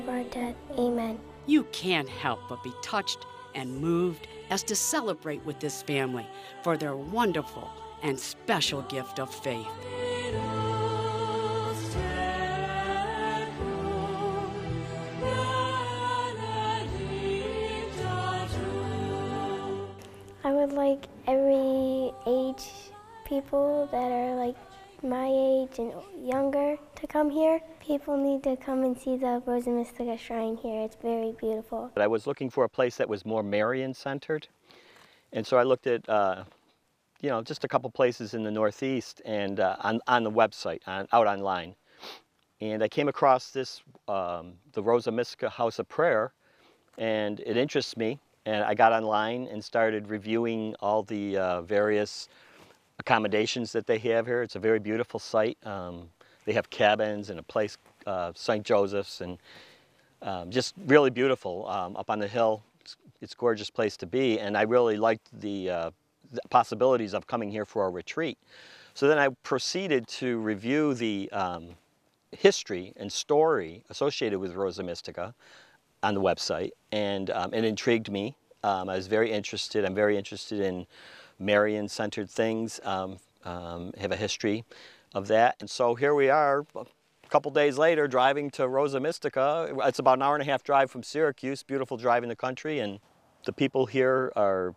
our death. Amen. You can't help but be touched and moved as to celebrate with this family for their wonderful and special gift of faith. I would like every age people that are like my age and younger to come here. People need to come and see the Rosa Mystica Shrine here. It's very beautiful. I was looking for a place that was more Marian-centered, and so I looked at just a couple places in the Northeast and on the website, out online. And I came across this, the Rosa Mystica House of Prayer, and it interests me. And I got online and started reviewing all the various accommodations that they have here. It's a very beautiful site. They have cabins and a place, St. Joseph's, and just really beautiful up on the hill. It's a gorgeous place to be, and I really liked the possibilities of coming here for a retreat. So then I proceeded to review the history and story associated with Rosa Mystica on the website, and it intrigued me. I was very interested. I'm very interested in Marian-centered things, have a history of that. And so here we are, a couple days later, driving to Rosa Mystica. It's about an hour-and-a-half drive from Syracuse, beautiful drive in the country, and the people here are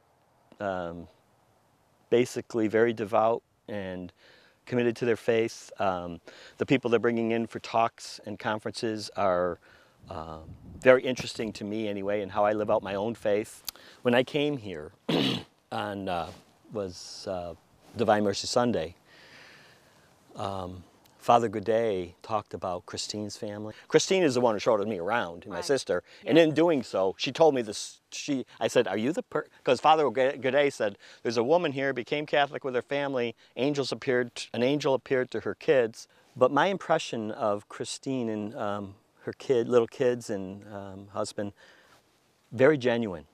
basically very devout and committed to their faith. The people they're bringing in for talks and conferences are very interesting to me anyway, and how I live out my own faith. When I came here on Divine Mercy Sunday, Father Goudet talked about Christine's family. Christine is the one who showed me around, my sister, and in doing so, she told me this. I said, "Are you the because Father Goudet said, there's a woman here, became Catholic with her family, an angel appeared to her kids." But my impression of Christine and her little kids and husband, very genuine.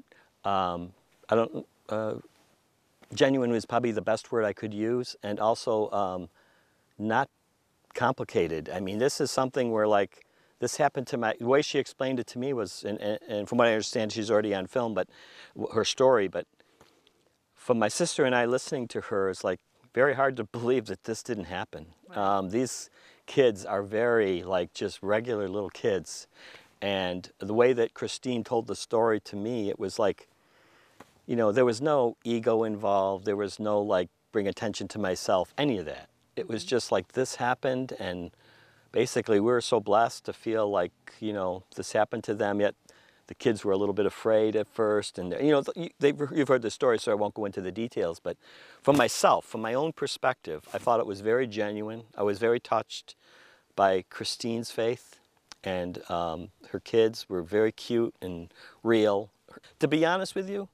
Genuine was probably the best word I could use, and also not complicated. I mean, this is something where, like, this happened to the way she explained it to me was, and from what I understand, she's already on film, but her story, but from my sister and I listening to her, it's like very hard to believe that this didn't happen. Right. These kids are very, like, just regular little kids. And the way that Christine told the story to me, it was like, there was no ego involved. There was no, like, bring attention to myself, any of that. It was just like this happened, and basically we were so blessed to feel like, this happened to them, yet the kids were a little bit afraid at first. And, you've heard the story, so I won't go into the details. But from myself, from my own perspective, I thought it was very genuine. I was very touched by Christine's faith, and her kids were very cute and real. To be honest with you,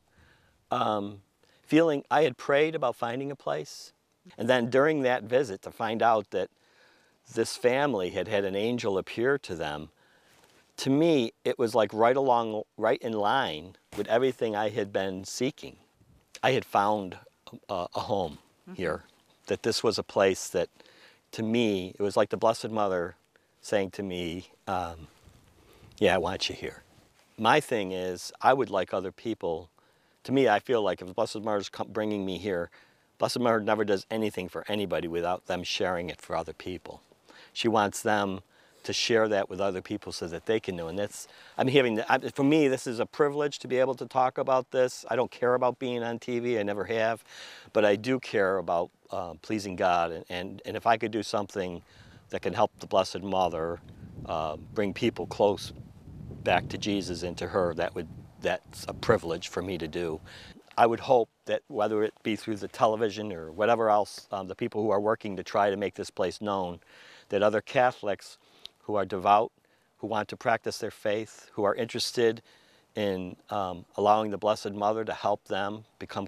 I had prayed about finding a place, and then during that visit to find out that this family had had an angel appear to them, to me it was like right in line with everything I had been seeking. I had found a home here, that this was a place that, to me, it was like the Blessed Mother saying to me, yeah, I want you here. My thing is, I would like other people. To me, I feel like if the Blessed Mother's bringing me here, Blessed Mother never does anything for anybody without them sharing it for other people. She wants them to share that with other people so that they can know. And for me, this is a privilege to be able to talk about this. I don't care about being on TV, I never have, but I do care about pleasing God. And if I could do something that can help the Blessed Mother bring people close back to Jesus and to her, that's a privilege for me to do. I would hope that whether it be through the television or whatever else, the people who are working to try to make this place known, that other Catholics who are devout, who want to practice their faith, who are interested in allowing the Blessed Mother to help them become